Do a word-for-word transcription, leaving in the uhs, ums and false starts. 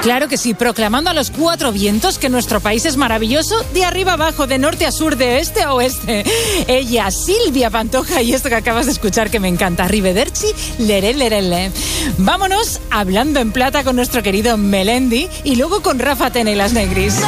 Claro que sí, proclamando a los cuatro vientos que nuestro país es maravilloso, de arriba abajo, de norte a sur, de este a oeste. Ella, Silvia Pantoja, y esto que acabas de escuchar que me encanta, Arrivederci, leré, leré, leré. Vámonos hablando en plata con nuestro querido Melendi y luego con Rafa Tena y las Negris.